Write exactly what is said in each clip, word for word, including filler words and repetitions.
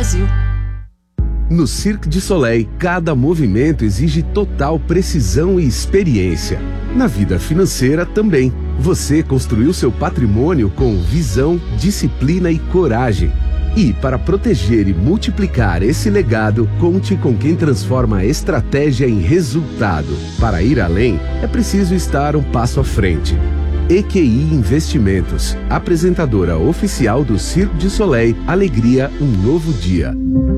Brasil. No Cirque du Soleil, cada movimento exige total precisão e experiência. Na vida financeira também. Você construiu seu patrimônio com visão, disciplina e coragem. E, para proteger e multiplicar esse legado, conte com quem transforma a estratégia em resultado. Para ir além, é preciso estar um passo à frente. E Q I Investimentos, apresentadora oficial do Cirque du Soleil, Alegria, um novo dia.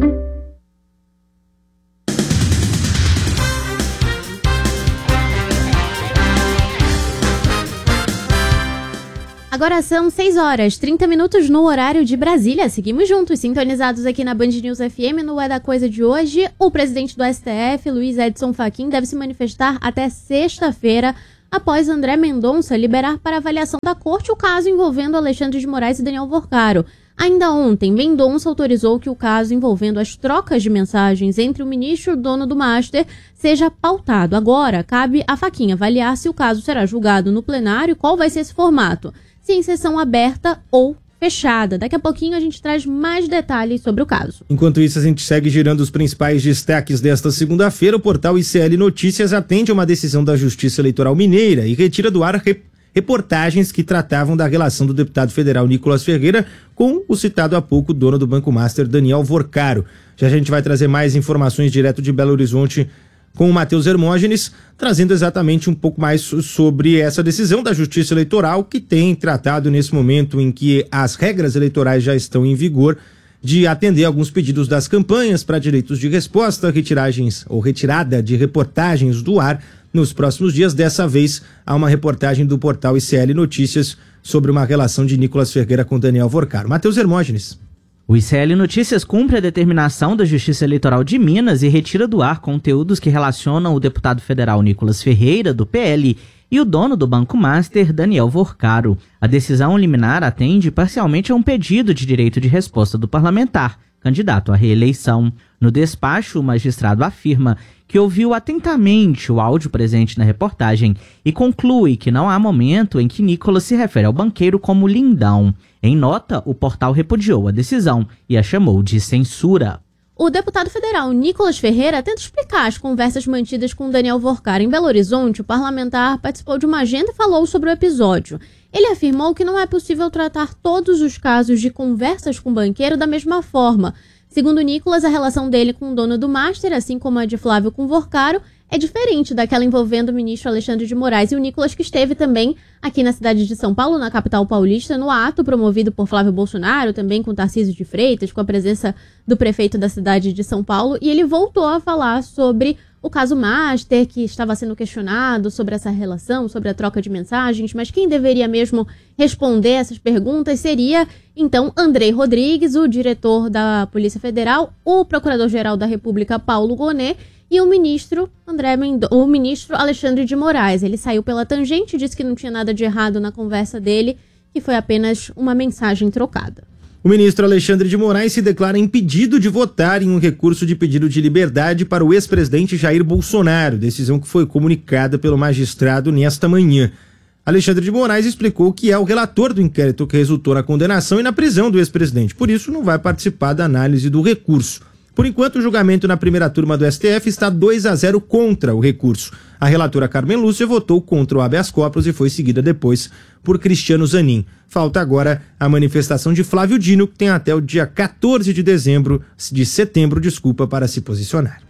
Agora são seis horas, trinta minutos no horário de Brasília. Seguimos juntos, sintonizados aqui na Band News F M. No É da Coisa de hoje, o presidente do S T F, Luiz Edson Fachin, deve se manifestar até sexta-feira, após André Mendonça liberar para avaliação da corte o caso envolvendo Alexandre de Moraes e Daniel Vorcaro. Ainda ontem, Mendonça autorizou que o caso envolvendo as trocas de mensagens entre o ministro e o dono do Master seja pautado. Agora, cabe a Fachin avaliar se o caso será julgado no plenário e qual vai ser esse formato. Se em sessão aberta ou fechada. Daqui a pouquinho a gente traz mais detalhes sobre o caso. Enquanto isso, a gente segue girando os principais destaques desta segunda-feira. O portal I C L Notícias atende a uma decisão da Justiça Eleitoral Mineira e retira do ar rep- reportagens que tratavam da relação do deputado federal Nicolas Ferreira com o citado há pouco dono do Banco Master, Daniel Vorcaro. Já a gente vai trazer mais informações direto de Belo Horizonte com o Matheus Hermógenes, trazendo exatamente um pouco mais sobre essa decisão da Justiça Eleitoral, que tem tratado nesse momento em que as regras eleitorais já estão em vigor, de atender alguns pedidos das campanhas para direitos de resposta, retiragens ou retirada de reportagens do ar nos próximos dias. Dessa vez, há uma reportagem do portal I C L Notícias sobre uma relação de Nicolas Ferreira com Daniel Vorcaro. Matheus Hermógenes. O I C L Notícias cumpre a determinação da Justiça Eleitoral de Minas e retira do ar conteúdos que relacionam o deputado federal Nicolas Ferreira, do P L, e o dono do Banco Master, Daniel Vorcaro. A decisão liminar atende parcialmente a um pedido de direito de resposta do parlamentar, candidato à reeleição. No despacho, o magistrado afirma que ouviu atentamente o áudio presente na reportagem e conclui que não há momento em que Nicolas se refere ao banqueiro como lindão. Em nota, o portal repudiou a decisão e a chamou de censura. O deputado federal Nicolas Ferreira tenta explicar as conversas mantidas com Daniel Vorcaro. Em Belo Horizonte, o parlamentar participou de uma agenda e falou sobre o episódio. Ele afirmou que não é possível tratar todos os casos de conversas com o banqueiro da mesma forma. Segundo Nicolas, a relação dele com o dono do Master, assim como a de Flávio com Vorcaro, é diferente daquela envolvendo o ministro Alexandre de Moraes. E o Nicolas, que esteve também aqui na cidade de São Paulo, na capital paulista, no ato promovido por Flávio Bolsonaro, também com Tarcísio de Freitas, com a presença do prefeito da cidade de São Paulo. E ele voltou a falar sobre o caso Master, que estava sendo questionado sobre essa relação, sobre a troca de mensagens, mas quem deveria mesmo responder essas perguntas seria, então, Andrei Rodrigues, o diretor da Polícia Federal, o Procurador-Geral da República, Paulo Gonet, e o ministro André Mendo- o ministro Alexandre de Moraes. Ele saiu pela tangente, disse que não tinha nada de errado na conversa dele, que foi apenas uma mensagem trocada. O ministro Alexandre de Moraes se declara impedido de votar em um recurso de pedido de liberdade para o ex-presidente Jair Bolsonaro, decisão que foi comunicada pelo magistrado nesta manhã. Alexandre de Moraes explicou que é o relator do inquérito que resultou na condenação e na prisão do ex-presidente, por isso não vai participar da análise do recurso. Por enquanto, o julgamento na primeira turma do S T F está dois a zero contra o recurso. A relatora Carmen Lúcia votou contra o habeas corpus e foi seguida depois por Cristiano Zanin. Falta agora a manifestação de Flávio Dino, que tem até o dia quatorze de dezembro, de setembro, desculpa, para se posicionar.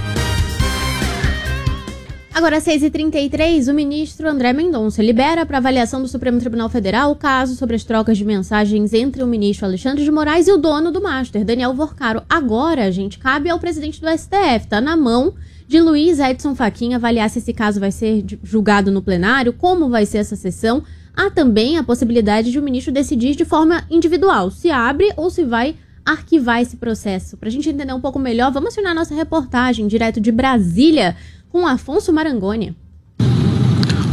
Agora, às seis e trinta e três, o ministro André Mendonça libera para avaliação do Supremo Tribunal Federal o caso sobre as trocas de mensagens entre o ministro Alexandre de Moraes e o dono do Master, Daniel Vorcaro. Agora, gente, cabe ao presidente do S T F, tá na mão de Luiz Edson Fachin avaliar se esse caso vai ser julgado no plenário, como vai ser essa sessão. Há também a possibilidade de o ministro decidir de forma individual se abre ou se vai arquivar esse processo. Para a gente entender um pouco melhor, vamos acionar nossa reportagem direto de Brasília com Afonso Marangoni.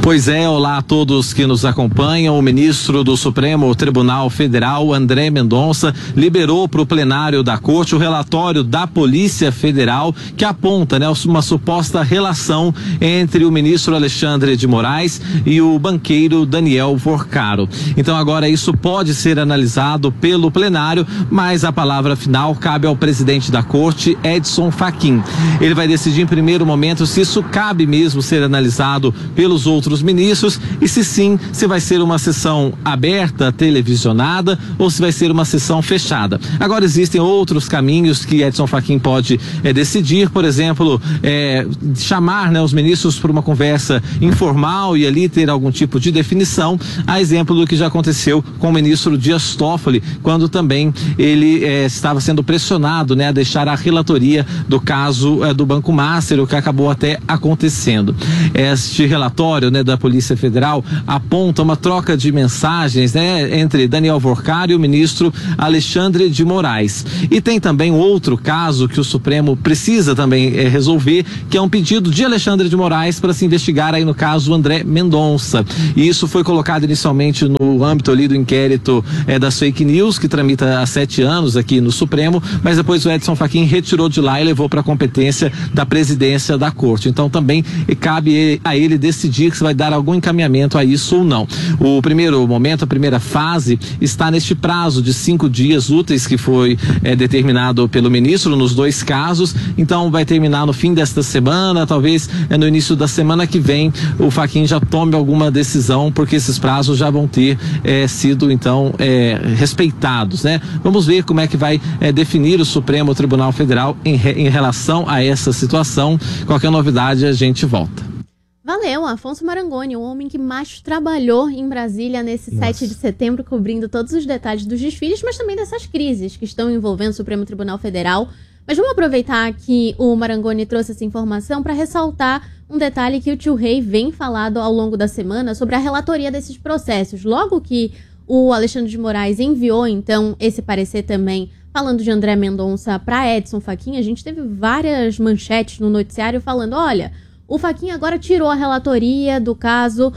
Pois é, olá a todos que nos acompanham. O ministro do Supremo Tribunal Federal, André Mendonça, liberou para o plenário da Corte o relatório da Polícia Federal que aponta, né, uma suposta relação entre o ministro Alexandre de Moraes e o banqueiro Daniel Vorcaro. Então agora isso pode ser analisado pelo plenário, mas a palavra final cabe ao presidente da Corte, Edson Fachin. Ele vai decidir em primeiro momento se isso cabe mesmo ser analisado pelos outros ministros e se sim, se vai ser uma sessão aberta, televisionada ou se vai ser uma sessão fechada. Agora existem outros caminhos que Edson Fachin pode é, decidir, por exemplo, é, chamar, né, os ministros para uma conversa informal e ali ter algum tipo de definição, a exemplo do que já aconteceu com o ministro Dias Toffoli, quando também ele é, estava sendo pressionado, né, a deixar a relatoria do caso é, do Banco Master, o que acabou até acontecendo. Este relatório, né, da Polícia Federal aponta uma troca de mensagens, né, entre Daniel Vorcaro e o ministro Alexandre de Moraes. E tem também outro caso que o Supremo precisa também é, resolver, que é um pedido de Alexandre de Moraes para se investigar aí no caso André Mendonça. E isso foi colocado inicialmente no âmbito ali do inquérito é, das fake news, que tramita há sete anos aqui no Supremo, mas depois o Edson Fachin retirou de lá e levou para a competência da presidência da Corte. Então também cabe a ele decidir se vai dar algum encaminhamento a isso ou não. O primeiro momento, a primeira fase, está neste prazo de cinco dias úteis que foi é, determinado pelo ministro nos dois casos. Então vai terminar no fim desta semana, talvez é, no início da semana que vem o Fachin já tome alguma decisão, porque esses prazos já vão ter é, sido então é, respeitados, né? Vamos ver como é que vai é, definir o Supremo Tribunal Federal em, em relação a essa situação. Qualquer novidade a gente volta. Valeu, Afonso Marangoni, o homem que mais trabalhou em Brasília nesse Nossa. sete de setembro, cobrindo todos os detalhes dos desfiles, mas também dessas crises que estão envolvendo o Supremo Tribunal Federal. Mas vamos aproveitar que o Marangoni trouxe essa informação para ressaltar um detalhe que o tio Rei vem falado ao longo da semana sobre a relatoria desses processos. Logo que o Alexandre de Moraes enviou, então, esse parecer também, falando de André Mendonça para Edson Fachin, a gente teve várias manchetes no noticiário falando, olha, o Fachin agora tirou a relatoria do caso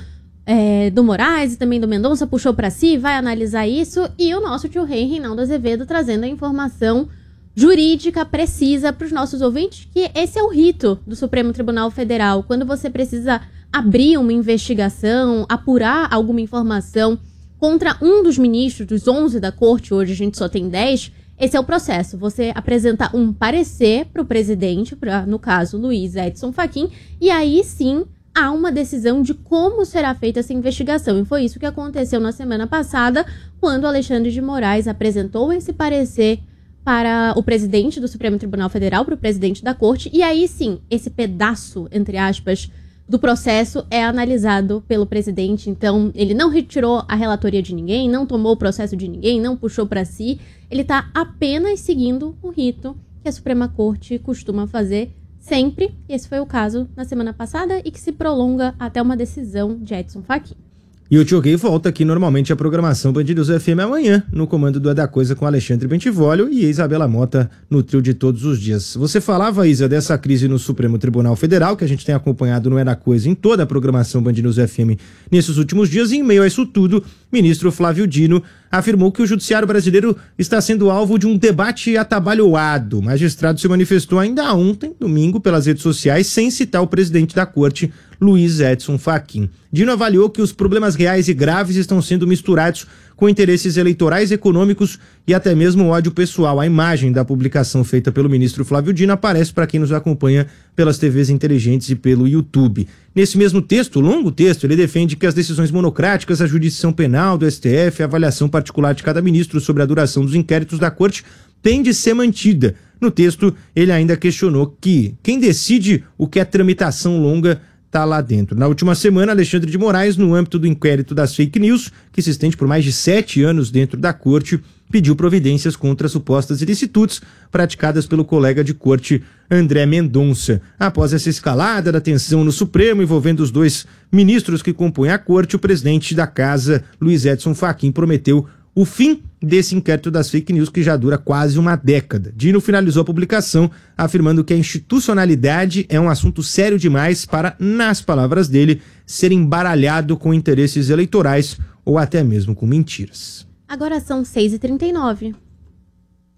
é, do Moraes e também do Mendonça, puxou para si, vai analisar isso, e o nosso tio Rei, Reinaldo Azevedo, trazendo a informação jurídica precisa para os nossos ouvintes, que esse é o rito do Supremo Tribunal Federal. Quando você precisa abrir uma investigação, apurar alguma informação contra um dos ministros, dos onze da corte, hoje a gente só tem dez, esse é o processo. Você apresenta um parecer para o presidente, pra, no caso Luiz Edson Fachin, e aí sim há uma decisão de como será feita essa investigação. E foi isso que aconteceu na semana passada, quando Alexandre de Moraes apresentou esse parecer para o presidente do Supremo Tribunal Federal, para o presidente da corte, e aí sim, esse pedaço, entre aspas, do processo é analisado pelo presidente. Então, ele não retirou a relatoria de ninguém, não tomou o processo de ninguém, não puxou para si. Ele está apenas seguindo o rito que a Suprema Corte costuma fazer sempre. Esse foi o caso na semana passada e que se prolonga até uma decisão de Edson Fachin. E o tio Rei volta aqui normalmente a programação Band News F M amanhã, no comando do É da Coisa com Alexandre Bentivolio e Isabela Mota no trio de todos os dias. Você falava, Isa, dessa crise no Supremo Tribunal Federal, que a gente tem acompanhado no É da Coisa em toda a programação Band News F M nesses últimos dias, e em meio a isso tudo, o ministro Flávio Dino afirmou que o judiciário brasileiro está sendo alvo de um debate atabalhoado. O magistrado se manifestou ainda ontem, domingo, pelas redes sociais, sem citar o presidente da corte, Luiz Edson Fachin. Dino avaliou que os problemas reais e graves estão sendo misturados com interesses eleitorais, econômicos e até mesmo ódio pessoal. A imagem da publicação feita pelo ministro Flávio Dino aparece para quem nos acompanha pelas T Vs inteligentes e pelo YouTube. Nesse mesmo texto, longo texto, ele defende que as decisões monocráticas, a jurisdição penal do S T F, a avaliação particular de cada ministro sobre a duração dos inquéritos da corte tem de ser mantida. No texto, ele ainda questionou que quem decide o que é tramitação longa está lá dentro. Na última semana, Alexandre de Moraes, no âmbito do inquérito das fake news, que se estende por mais de sete anos dentro da corte, pediu providências contra supostas ilicitudes praticadas pelo colega de corte André Mendonça. Após essa escalada da tensão no Supremo envolvendo os dois ministros que compõem a corte, o presidente da casa, Luiz Edson Fachin, prometeu o fim desse inquérito das fake news que já dura quase uma década. Dino finalizou a publicação afirmando que a institucionalidade é um assunto sério demais para, nas palavras dele, ser embaralhado com interesses eleitorais ou até mesmo com mentiras. Agora são seis e trinta e nove.